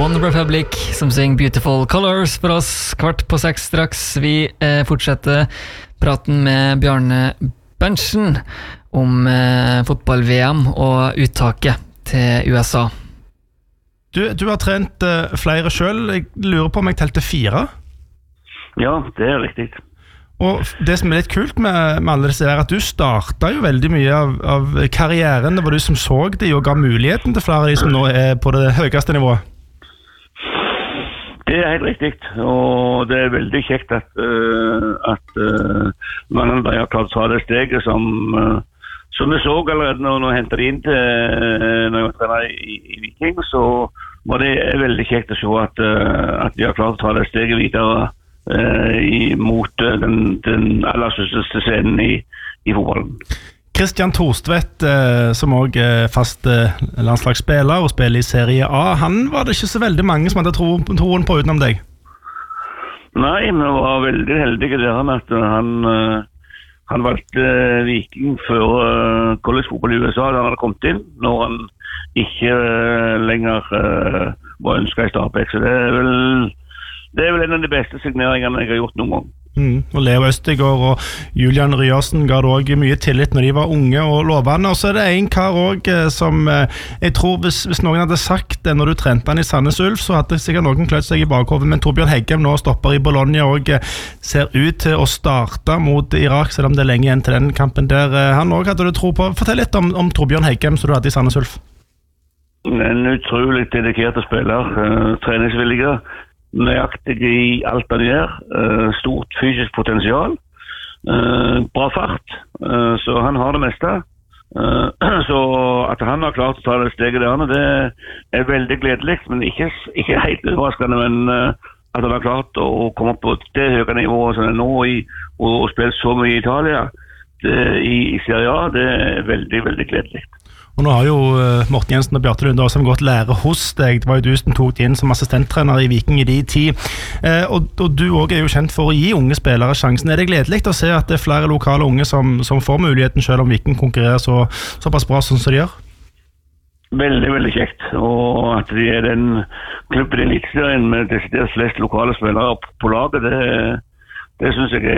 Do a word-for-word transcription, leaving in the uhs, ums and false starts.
One Republic som synger Beautiful Colors for oss kvart på seks straks. Vi eh, fortsetter praten med Bjarne Berntsen om eh, fotball-V M og uttaket til U S A. Du, du har trent uh, flere selv. Jeg lurer på om jeg telte fire? Ja, det er riktig. Og det som er litt kult med, med alle disse er at du startet jo veldig mye av, av karrieren. Det var du som så de og ga muligheten til flere av de som nå er på det høyeste nivået. Det er helt riktig, og det er veldig kjekt at, uh, at uh, mange av de har klart å ta det steget som, uh, som vi så allerede når vi hentet inn til uh, når jeg var trener i, i Viking, så var det veldig kjekt å se at, uh, at de har klart å ta det steget videre Uh, mot uh, den, den aller største scenen i, i fotballen. Christian Thorstvedt, uh, som også er fast uh, landslagsspiller og spiller i Serie A, han var det ikke så veldig mange som hadde tro, troen på utenom deg? Nei, men jeg var veldig heldig i det at han, uh, han valgte Viking før uh, collegefotball i U S A da han hadde kommet inn, når han ikke uh, lenger uh, var ønsket i Stabæk, så det er vel Det er vel en av de beste signeringene jeg har gjort noen gang. Mm. Og Leo Østegård og Julian Ryersen ga det også mye tillit når de var unge og lovende. Og så er det en kar også som jeg tror hvis, hvis noen hadde sagt det når du trente han i Sandnes Ulf, så hadde sikkert noen kløtt seg i bakhovet. Men Torbjørn Heggem nå stopper i Bologna og ser ut til å starte mot Irak, selv om det er lenge igjen til den kampen der. Han også hadde du tro på. Fortell litt om, om Torbjørn Heggem som du hadde i Sandnes Ulf. En utrolig dedikert spiller, uh, treningsvillige. Nøyaktig i alt han gjør, uh, stort fysisk potensial, uh, bra fart, uh, så han har det meste. Uh, så at han har klart å ta det steget der, det er veldig gledelig, men ikke, ikke helt overraskende, men uh, at han har klart å komme på det høye nivået som er nå i, og, og spille så mye i Italia det, i, i Serie A, det er veldig, veldig gledelig. Og nå har jo uh, Morten Jensen og Bjarte Lunde også gått lære hos deg. Det var jo du som tok deg inn som assistenttrener i Viking i de tid. Uh, og, og du også er jo kjent for å gi unge spillere sjansen. Er det gledelig å se at det er flere lokale unge som, som får muligheten selv om Viking konkurrerer så, såpass bra som de gjør? Veldig, veldig kjekt. Og at de er den klubben i Eliteserien med desidert flest lokale spillere på laget, det, det synes jeg er